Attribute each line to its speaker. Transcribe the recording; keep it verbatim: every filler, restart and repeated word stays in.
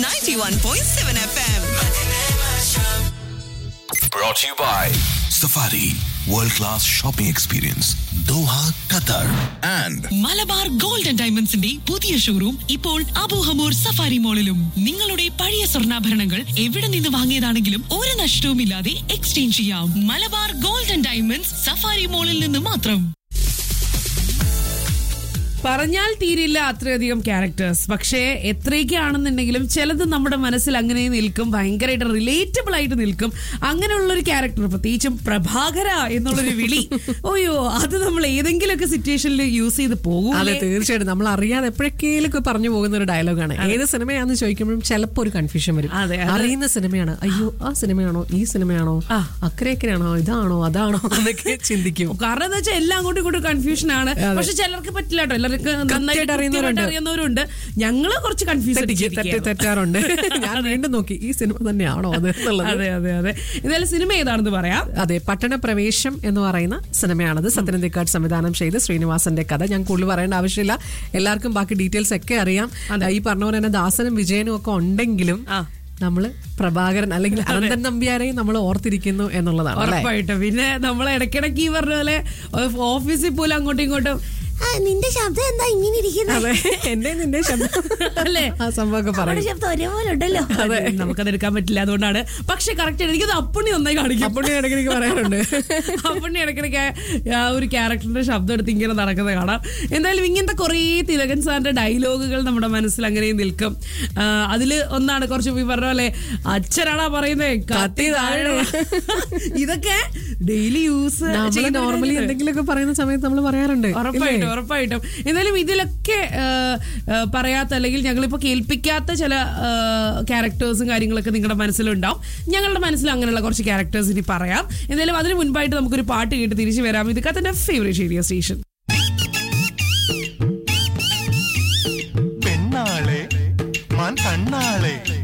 Speaker 1: ninety-one point seven F M.
Speaker 2: Brought to you by Safari World Class Shopping Experience Doha, Qatar and
Speaker 3: Malabar gold and ഡയമണ്ട്സിന്റെ പുതിയ showroom ഇപ്പോൾ Abu Hamour safari മോളിലും. നിങ്ങളുടെ പഴയ സ്വർണ്ണാഭരണങ്ങൾ എവിടെ നിന്ന് വാങ്ങിയതാണെങ്കിലും ഒരു നഷ്ടവുമില്ലാതെ എക്സ്ചേഞ്ച് ചെയ്യാം. Malabar gold and diamonds safari മോളിൽ നിന്ന് മാത്രം.
Speaker 4: പറഞ്ഞാൽ തീരില്ല അത്രയധികം ക്യാരക്ടേഴ്സ്. പക്ഷേ എത്രയൊക്കെയാണെന്നുണ്ടെങ്കിലും ചിലത് നമ്മുടെ മനസ്സിൽ അങ്ങനെ നിൽക്കും, ഭയങ്കരമായിട്ട് റിലേറ്റബിൾ ആയിട്ട് നിൽക്കും. അങ്ങനെയുള്ളൊരു ക്യാരക്ടർ, പ്രത്യേകിച്ചും പ്രഭാകര എന്നുള്ളൊരു വിളി, ഓയോ അത് നമ്മൾ ഏതെങ്കിലുമൊക്കെ സിറ്റുവേഷനിൽ യൂസ് ചെയ്ത് പോകും.
Speaker 5: അതെ, തീർച്ചയായിട്ടും. നമ്മൾ അറിയാതെ എപ്പോഴെങ്കിലും പറഞ്ഞു പോകുന്ന ഒരു ഡയലോഗാണ്. ഏത് സിനിമയാണെന്ന് ചോദിക്കുമ്പോഴും ചിലപ്പോൾ ഒരു കൺഫ്യൂഷൻ വരും. അറിയുന്ന സിനിമയാണ്, അയ്യോ ആ സിനിമയാണോ ഈ സിനിമയാണോ അക്കരക്കരയാണോ ഇതാണോ അതാണോ എന്നൊക്കെ ചിന്തിക്കും.
Speaker 4: കാരണം എന്താ വെച്ചാൽ എല്ലാം അങ്ങോട്ടും ഇങ്ങോട്ടും കൺഫ്യൂഷൻ ആണ്. പക്ഷെ ചിലർക്ക് പറ്റില്ല കേട്ടോ, അറിയുന്നവരുണ്ട്. ഞങ്ങള് കുറച്ച് കൺഫ്യൂസ്
Speaker 5: തെറ്റാറുണ്ട്. ഞാൻ വീണ്ടും നോക്കി ഈ സിനിമ തന്നെയാണോ അത്.
Speaker 4: അതെ അതെ അതെ ഇതായാലും സിനിമ ഏതാണെന്ന് പറയാം.
Speaker 5: അതെ, പട്ടണപ്രവേശം എന്ന് പറയുന്ന സിനിമയാണത്. സത്യനന്ദിക്കാട് സംവിധാനം ചെയ്ത് ശ്രീനിവാസന്റെ കഥ ഞാൻ കൂടുതൽ പറയേണ്ട ആവശ്യമില്ല, എല്ലാവർക്കും ബാക്കി ഡീറ്റെയിൽസ് ഒക്കെ അറിയാം. ഈ പറഞ്ഞ പോലെ തന്നെ ദാസനും വിജയനും ഒക്കെ ഉണ്ടെങ്കിലും നമ്മള് പ്രഭാകരൻ അല്ലെങ്കിൽ അനന്തൻ നമ്പ്യാരെയും നമ്മൾ ഓർത്തിരിക്കുന്നു എന്നുള്ളതാണ്
Speaker 4: ഉറപ്പായിട്ടും. പിന്നെ നമ്മൾ ഇടയ്ക്കിടയ്ക്ക് ഈ പറഞ്ഞ പോലെ ഓഫീസിൽ പോലും അങ്ങോട്ടും ഇങ്ങോട്ടും നിന്റെ ശബ്ദം എന്താ ഇങ്ങനെ ഇരിക്കുന്നത്,
Speaker 5: എന്റെ നിന്റെ ശബ്ദം
Speaker 4: അല്ലേ,
Speaker 5: ആ സംഭവമൊക്കെ പറയും.
Speaker 4: ശബ്ദം ഒരേപോലെ ഉണ്ടല്ലോ. നമുക്കത് എടുക്കാൻ പറ്റില്ല, അതുകൊണ്ടാണ്. പക്ഷെ കറക്റ്റ് എനിക്കത് അപ്പുണ്ണി നന്നായി കാണിക്കും.
Speaker 5: അപ്പുണ്ണി ഇടയ്ക്കിടയ്ക്ക് പറയാറുണ്ട്.
Speaker 4: അപ്പുണ്ണി ഇടയ്ക്കിടയ്ക്ക് ആ ഒരു ക്യാരക്ടറിന്റെ ശബ്ദം എടുത്ത് ഇങ്ങനെ നടക്കുന്നത് കാണാം. എന്തായാലും ഇങ്ങനത്തെ കുറേ തിലകൻ സാറിന്റെ ഡയലോഗുകൾ നമ്മുടെ മനസ്സിൽ അങ്ങനെ നിൽക്കും. അതില് ഒന്നാണ് കുറച്ച് ഈ പറഞ്ഞ പോലെ അച്ഛനാണാ പറയുന്നത് കത്തി താഴെ. ഇതൊക്കെ ഡെയിലി യൂസ്
Speaker 5: നോർമലി എന്തെങ്കിലുമൊക്കെ പറയുന്ന സമയത്ത് നമ്മൾ പറയാറുണ്ട്.
Speaker 4: ഉറപ്പായിട്ടും ഉറപ്പായിട്ടും എന്തായാലും ഇതിലൊക്കെ പറയാത്ത അല്ലെങ്കിൽ ഞങ്ങളിപ്പോ കേൾപ്പിക്കാത്ത ചില ക്യാരക്ടേഴ്സും കാര്യങ്ങളൊക്കെ നിങ്ങളുടെ മനസ്സിലുണ്ടാവും. ഞങ്ങളുടെ മനസ്സിൽ അങ്ങനെയുള്ള കുറച്ച് ക്യാരക്ടേഴ്സ് ഇനി പറയാം. എന്തായാലും അതിന് മുൻപായിട്ട് നമുക്കൊരു പാട്ട് കേട്ട് തിരിച്ചു വരാം. ഇത് കത്തന്റെ ഫേവറേറ്റ് റേഡിയോ സ്റ്റേഷൻ.
Speaker 6: പെണ്ണാളെ മാൻ കണ്ണാളെ